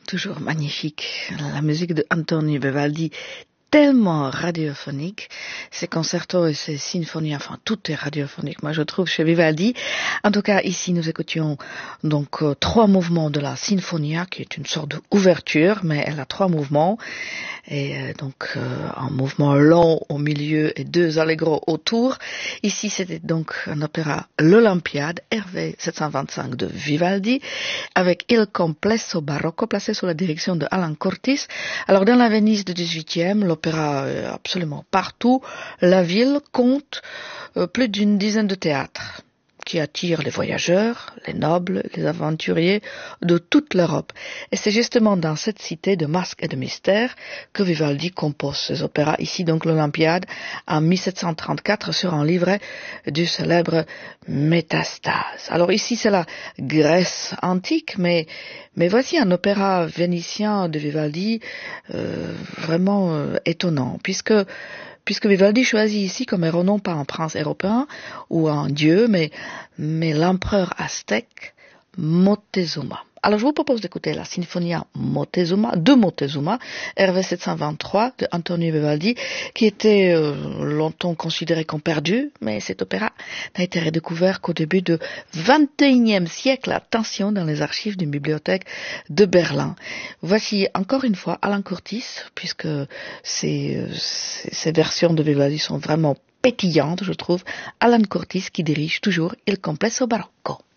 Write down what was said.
Toujours magnifique. La musique de Antonio Vivaldi, tellement radiophonique. Ses concertos et ses sinfonies, enfin tout est radiophonique, moi je trouve, chez Vivaldi. En tout cas, ici nous écoutions donc trois mouvements de la Sinfonia, qui est une sorte d'ouverture, mais elle a trois mouvements. Et donc un mouvement long au milieu et deux allegro autour. Ici c'était donc un opéra L'Olympiade, RV 725 de Vivaldi, avec Il Complesso Barocco, placé sous la direction de Alan Curtis. Alors dans la Venise du 18e, l'opéra est absolument partout. La ville compte plus d'une dizaine de théâtres qui attirent les voyageurs, les nobles, les aventuriers de toute l'Europe. Et c'est justement dans cette cité de masques et de mystères que Vivaldi compose ses opéras. Ici donc l'Olympiade en 1734 sur un livret du célèbre Métastase. Alors ici c'est la Grèce antique, mais voici un opéra vénitien de Vivaldi vraiment étonnant, puisque Vivaldi choisit ici comme héros non pas un prince européen ou un dieu, mais l'empereur aztèque Moctezuma. Alors je vous propose d'écouter la Sinfonia Moctezuma, de Moctezuma, RV 723 de Antonio Vivaldi, qui était longtemps considéré comme perdu, mais cet opéra n'a été redécouvert qu'au début du XXIe siècle. Attention, dans les archives d'une bibliothèque de Berlin. Voici encore une fois Alan Curtis, puisque ces versions de Vivaldi sont vraiment pétillantes, je trouve. Alan Curtis qui dirige toujours Il Complesso Barocco.